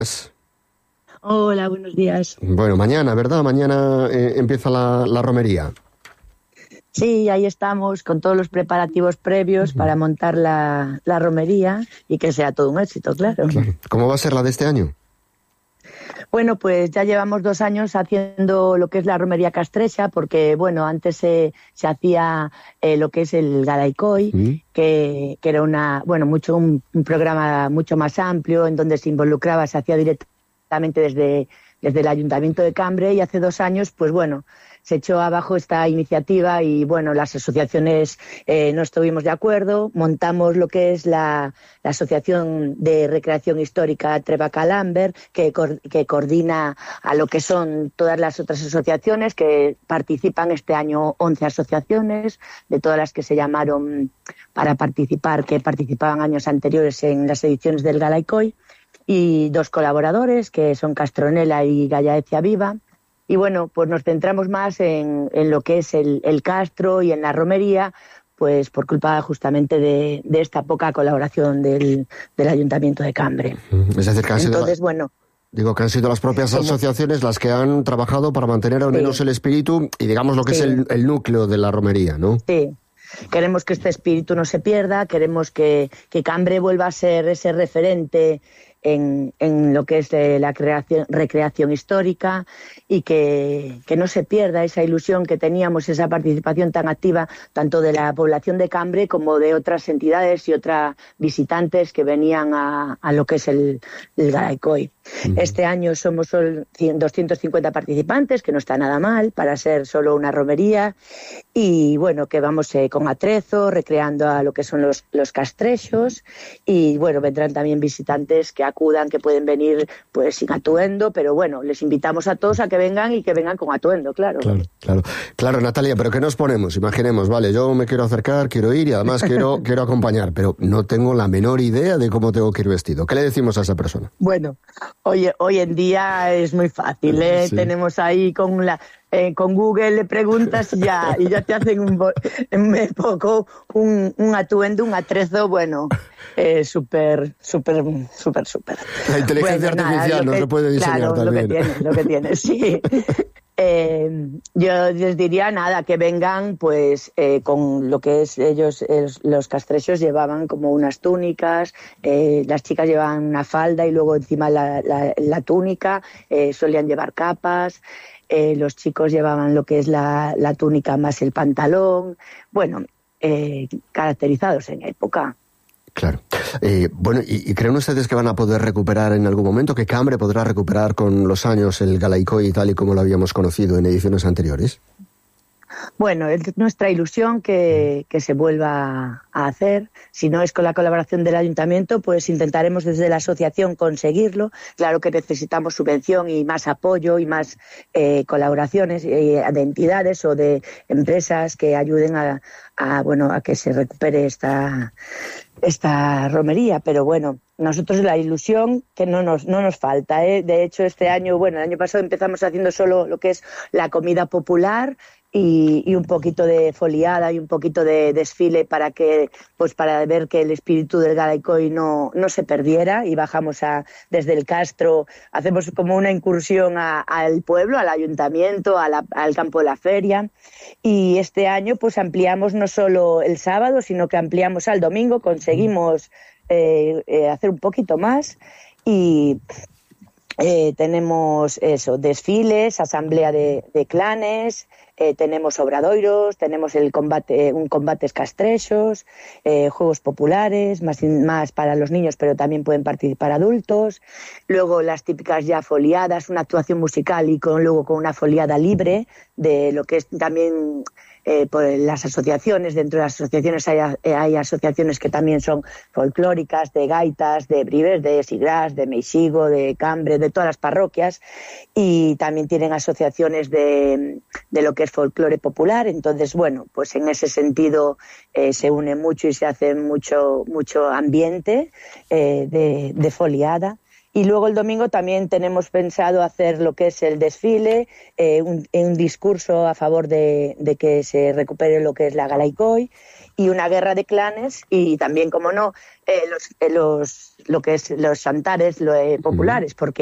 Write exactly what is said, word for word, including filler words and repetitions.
Hola, buenos días. Bueno, mañana, ¿verdad? Mañana eh, empieza la, la romería. Sí, ahí estamos con todos los preparativos previos para montar la, la romería y que sea todo un éxito, claro. Claro. ¿Cómo va a ser la de este año? Bueno, pues ya llevamos dos años haciendo lo que es la romería castrexa, porque, bueno, antes se, se hacía eh, lo que es el Galaicoy, ¿Mm? que, que era una, bueno, mucho un, un programa mucho más amplio en donde se involucraba, se hacía directamente desde, desde el Ayuntamiento de Cambre, y hace dos años, pues bueno, se echó abajo esta iniciativa y, bueno, las asociaciones eh, no estuvimos de acuerdo. Montamos lo que es la, la Asociación de Recreación Histórica Treva-Calamber, que, que coordina a lo que son todas las otras asociaciones, que participan este año once asociaciones, de todas las que se llamaron para participar, que participaban años anteriores en las ediciones del Galaicoy, y dos colaboradores, que son Castronela y Gallaecia Viva. Y bueno, pues nos centramos más en, en lo que es el, el castro y en la romería, pues por culpa justamente de, de esta poca colaboración del, del Ayuntamiento de Cambre. Es decir, que han sido, Entonces, bueno, digo que han sido las propias como, asociaciones las que han trabajado para mantener al menos sí, el espíritu y digamos lo que sí, es el, el núcleo de la romería, ¿no? sí. Queremos que este espíritu no se pierda, queremos que, que Cambre vuelva a ser ese referente en, en lo que es eh, la creación, recreación histórica, y que, que no se pierda esa ilusión que teníamos, esa participación tan activa tanto de la población de Cambre como de otras entidades y otras visitantes que venían a, a lo que es el, el Galaicoy. Uh-huh. Este año somos doscientos cincuenta participantes, que no está nada mal para ser solo una romería, y bueno, que vamos eh, con atrezo, recreando a lo que son los, los castrechos, y bueno, vendrán también visitantes que acudan, que pueden venir pues sin atuendo, pero bueno, les invitamos a todos a que vengan y que vengan con atuendo, claro. Claro, claro, claro, Natalia, pero ¿qué nos ponemos? Imaginemos, vale, yo me quiero acercar, quiero ir y además quiero, quiero acompañar, pero no tengo la menor idea de cómo tengo que ir vestido. ¿Qué le decimos a esa persona? Bueno, hoy, hoy en día es muy fácil, ¿eh? Sí. Tenemos ahí con la... Eh, con Google le preguntas y ya, y ya te hacen un, un poco un, un atuendo, un atrezo, bueno, eh, súper, súper, súper, súper. La inteligencia bueno, artificial no se puede diseñar claro, también. Lo que tiene, lo que tiene, sí. Eh, yo les diría nada, que vengan pues eh, con lo que es ellos, es, los castrechos llevaban como unas túnicas, eh, las chicas llevaban una falda y luego encima la, la, la túnica, eh, solían llevar capas. Eh, los chicos llevaban lo que es la, la túnica más el pantalón, bueno, eh, caracterizados en época. Claro. Eh, bueno, ¿y, ¿y creen ustedes que van a poder recuperar en algún momento, que Cambre podrá recuperar con los años el Galaicoy tal y como lo habíamos conocido en ediciones anteriores? Bueno, es nuestra ilusión que, que se vuelva a hacer. Si no es con la colaboración del Ayuntamiento, pues intentaremos desde la asociación conseguirlo. Claro que necesitamos subvención y más apoyo y más eh, colaboraciones eh, de entidades o de empresas que ayuden a, a, bueno, a que se recupere esta, esta romería. Pero bueno, nosotros la ilusión que no nos, no nos falta, ¿eh? De hecho, este año, bueno, el año pasado empezamos haciendo solo lo que es la comida popular, Y, y un poquito de foliada y un poquito de desfile para que, pues para ver que el espíritu del Galaicoy no, no se perdiera, y bajamos a, desde el Castro, hacemos como una incursión a, al pueblo, al ayuntamiento, a la, al campo de la feria, y este año pues ampliamos no solo el sábado, sino que ampliamos al domingo, conseguimos eh, eh, hacer un poquito más, y Eh, tenemos eso, desfiles, asamblea de, de clanes, eh, tenemos obradoiros, tenemos el combate, un combates castrechos, eh, juegos populares, más, más para los niños, pero también pueden participar adultos. Luego las típicas ya foliadas, una actuación musical y con, luego con una foliada libre de lo que es también eh, por las asociaciones. Dentro de las asociaciones hay, hay asociaciones que también son folclóricas, de gaitas, de Brives, de Sigrás, de Meixigo, de Cambre, de todas las parroquias, y también tienen asociaciones de, de lo que es folclore popular. Entonces, bueno, pues en ese sentido eh, se une mucho y se hace mucho, mucho ambiente eh, de, de foliada. Y luego el domingo también tenemos pensado hacer lo que es el desfile, eh, un, un discurso a favor de, de que se recupere lo que es la Galaicoi y una guerra de clanes y también, como no, eh, los, eh, los, lo que es los santares lo, eh, populares, porque